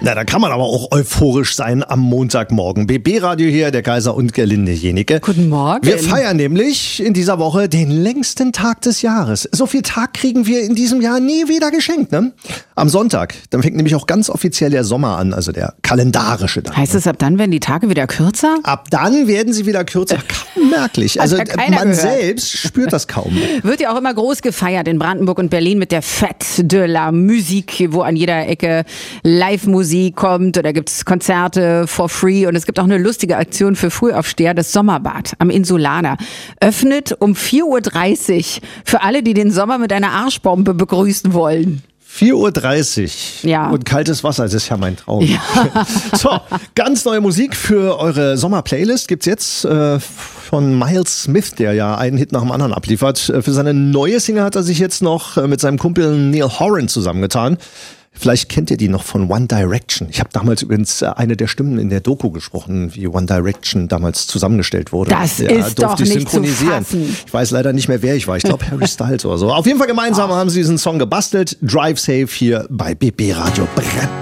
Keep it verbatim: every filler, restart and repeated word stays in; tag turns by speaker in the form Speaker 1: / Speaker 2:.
Speaker 1: Na, da kann man aber auch euphorisch sein am Montagmorgen. B B-Radio hier, der Kaiser und Gerlinde Jenike.
Speaker 2: Guten Morgen.
Speaker 1: Wir feiern nämlich in dieser Woche den längsten Tag des Jahres. So viel Tag kriegen wir in diesem Jahr nie wieder geschenkt, ne? Am Sonntag, dann fängt nämlich auch ganz offiziell der Sommer an, also der kalendarische Tag.
Speaker 2: Heißt es, ab dann werden die Tage wieder kürzer?
Speaker 1: Ab dann werden sie wieder kürzer. Kaum merklich. Also
Speaker 2: Hat ja keiner
Speaker 1: man
Speaker 2: gehört.
Speaker 1: selbst spürt das kaum.
Speaker 2: Wird ja auch immer groß gefeiert in Brandenburg und Berlin mit der Fête de la Musique, wo an jeder Ecke Live-Musik kommt oder gibt es Konzerte for free. Und es gibt auch eine lustige Aktion für Frühaufsteher, das Sommerbad am Insulaner. Öffnet um vier Uhr dreißig für alle, die den Sommer mit einer Arschbombe begrüßen wollen.
Speaker 1: vier Uhr dreißig
Speaker 2: Ja.
Speaker 1: und kaltes Wasser, das ist ja mein Traum.
Speaker 2: Ja.
Speaker 1: So, ganz neue Musik für eure Sommer-Playlist gibt's jetzt äh, von Miles Smith, der ja einen Hit nach dem anderen abliefert. Äh, Für seine neue Single hat er sich jetzt noch äh, mit seinem Kumpel Neil Horan zusammengetan. Vielleicht kennt ihr die noch von One Direction. Ich habe damals übrigens äh, eine der Stimmen in der Doku gesprochen, wie One Direction damals zusammengestellt wurde.
Speaker 2: Das
Speaker 1: ja,
Speaker 2: ist doch
Speaker 1: durfte ich
Speaker 2: nicht zu
Speaker 1: synchronisieren.
Speaker 2: fassen.
Speaker 1: Ich weiß leider nicht mehr, wer ich war. Ich glaube Harry Styles oder so. Auf jeden Fall gemeinsam haben sie diesen Song gebastelt. Drive Safe hier bei B B Radio. Brett.